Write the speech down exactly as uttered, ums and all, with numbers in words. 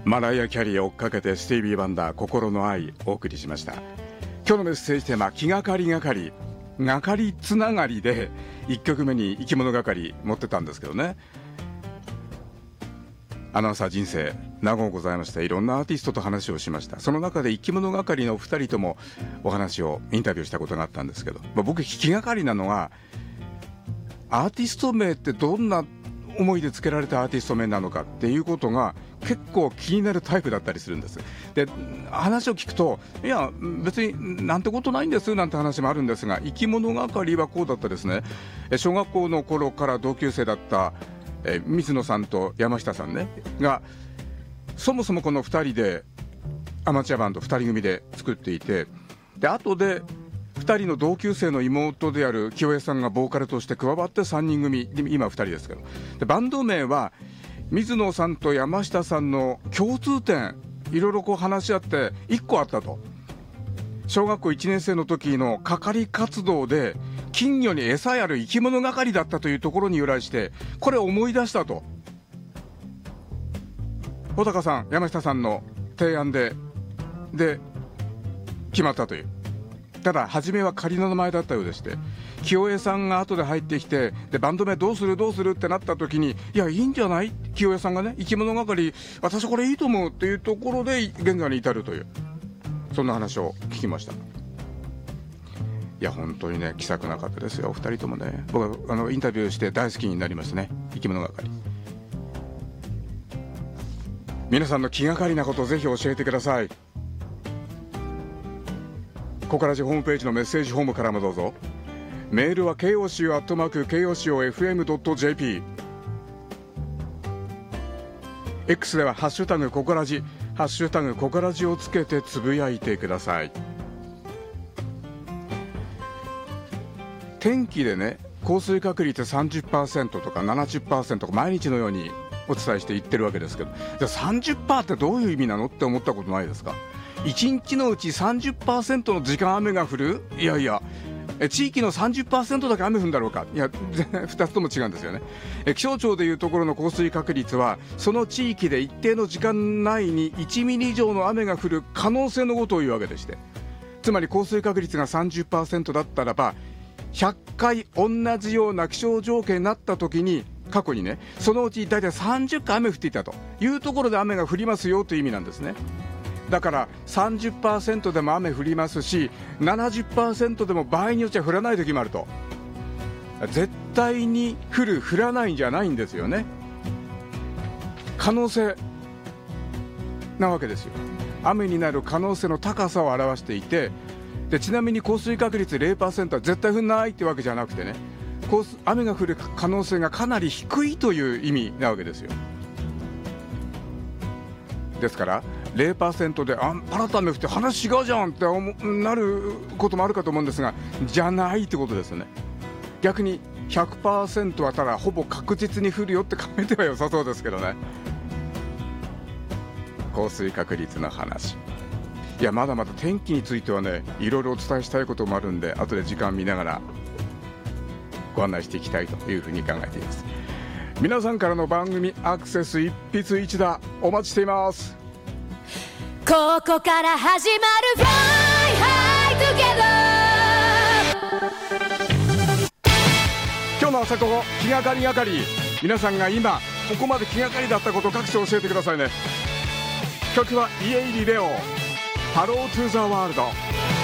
マライア・キャリーを追っかけてスティービー・ワンダー、心の愛お送りしました。今日のメッセージテーマ、気がかりがかりがかりつながりでいっきょくめに生き物がかり持ってたんですけどね。アナウンサー人生長くございまして、いろんなアーティストと話をしました。その中で生き物がかりのお二人ともお話をインタビューしたことがあったんですけど、まあ、僕気がかりなのはアーティスト名ってどんな思いで付けられたアーティスト名なのかっていうことが結構気になるタイプだったりするんです。で、話を聞くと、いや別になんてことないんですなんて話もあるんですが、生き物がかりはこうだったですね。小学校の頃から同級生だったえ水野さんと山下さんねが、そもそもこのふたりでアマチュアバンドふたり組で作っていて、で後でふたりの同級生の妹である清江さんがボーカルとして加わってさんにん組、今ふたりですけど、でバンド名は水野さんと山下さんの共通点いろいろこう話し合っていっこあったと。小学校いちねん生の時の係活動で金魚に餌やる生き物係だったというところに由来して、これを思い出したと。穂高さん山下さんの提案でで決まったという。ただ初めは仮の名前だったようでして、清江さんが後で入ってきて、でバンド名どうするどうするってなった時に、いやいいんじゃない、清江さんがね、生き物係私これいいと思うっていうところで現在に至るという、そんな話を聞きました。いや本当にね気さくな方ですよ、ふたりともね。僕はあのインタビューして大好きになりましたね、生き物係。皆さんの気がかりなことをぜひ教えてください。ココラジホームページのメッセージフォームからもどうぞ。メールは ケーオーシーオー アットマーク ケーオーシーオーエフエムドットジェーピー、 X ではハッシュタグココラジ、ハッシュタグココラジをつけてつぶやいてください。天気でね、降水確率 さんじゅっパーセント とか ななじゅっパーセント とか毎日のようにお伝えして言ってるわけですけど、じゃあ さんじゅっパーセント ってどういう意味なのって思ったことないですか。いちにちのうち さんじゅっパーセント の時間雨が降る、いやいやえ地域の さんじゅっパーセント だけ雨降るんだろうか、いやふたつとも違うんですよね。え気象庁でいうところの降水確率は、その地域で一定の時間内にいちミリ以上の雨が降る可能性のことを言うわけでして、つまり降水確率が さんじゅっパーセント だったらばひゃっかい同じような気象条件になった時に、過去にねそのうち大体さんじゅっかい雨降っていたというところで雨が降りますよという意味なんですね。だから さんじゅっパーセント でも雨降りますし、 ななじゅっパーセント でも場合によっては降らない時もあると。絶対に降る降らないんじゃないんですよね。可能性なわけですよ。雨になる可能性の高さを表していて、でちなみに降水確率 ゼロパーセント は絶対降らないってわけじゃなくてね、雨が降る可能性がかなり低いという意味なわけですよ。ですから ゼロパーセント であパラッと雨降って話違うじゃんってなることもあるかと思うんですが、じゃないってことですよね。逆に ひゃくパーセント はただほぼ確実に降るよって考えては良さそうですけどね。降水確率の話、いやまだまだ天気についてはねいろいろお伝えしたいこともあるんで、後で時間見ながらご案内していきたいというふうに考えています。皆さんからの番組アクセス一筆一打お待ちしています。 ここから始まる Fly High Together。 今日の朝ここ気がかりがかり、皆さんが今ここまで気がかりだったことを各所教えてくださいね。曲はイエイリレオ、ハロートゥーザワールド。